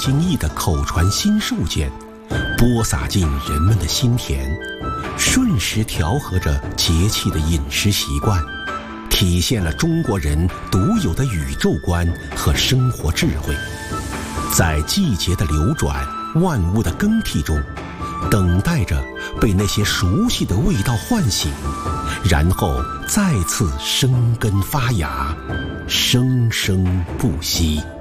经意的口传心授间，播撒进人们的心田，瞬时调和着节气的饮食习惯，体现了中国人独有的宇宙观和生活智慧。在季节的流转、万物的更替中，等待着被那些熟悉的味道唤醒，然后再次生根发芽，生生不息。